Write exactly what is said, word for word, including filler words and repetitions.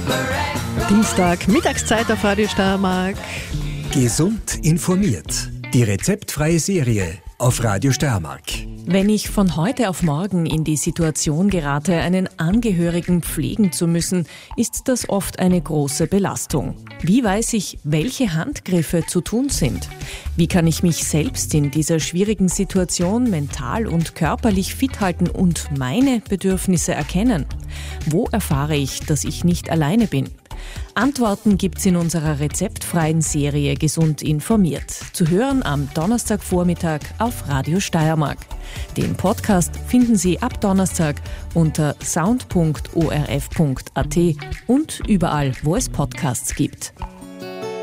Dienstag, Mittagszeit auf Radio Steiermark. Gesund informiert. Die rezeptfreie Serie auf Radio Steiermark. Wenn ich von heute auf morgen in die Situation gerate, einen Angehörigen pflegen zu müssen, ist das oft eine große Belastung. Wie weiß ich, welche Handgriffe zu tun sind? Wie kann ich mich selbst in dieser schwierigen Situation mental und körperlich fit halten und meine Bedürfnisse erkennen? Wo erfahre ich, dass ich nicht alleine bin? Antworten gibt's in unserer rezeptfreien Serie Gesund informiert. Zu hören am Donnerstagvormittag auf Radio Steiermark. Den Podcast finden Sie ab Donnerstag unter sound punkt o r f punkt a t und überall, wo es Podcasts gibt.